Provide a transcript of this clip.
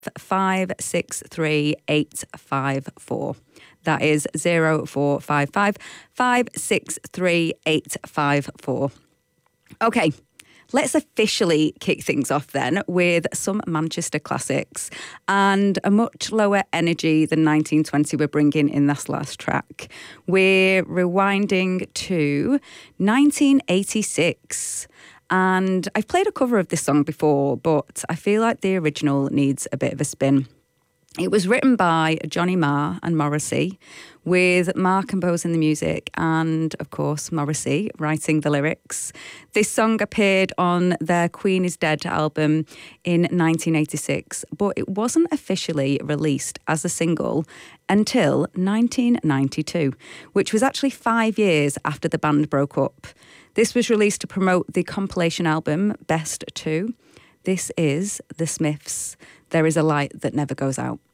563 854. That is 0455 563 854. Okay, let's officially kick things off then with some Manchester classics and a much lower energy than 1920 we're bringing in this last track. We're rewinding to 1986. And I've played a cover of this song before, but I feel like the original needs a bit of a spin. It was written by Johnny Marr and Morrissey, with Marr composing the music and, of course, Morrissey writing the lyrics. This song appeared on their Queen is Dead album in 1986, but it wasn't officially released as a single until 1992, which was actually 5 years after the band broke up. This was released to promote the compilation album Best 2. This is The Smiths. There is a light that never goes out.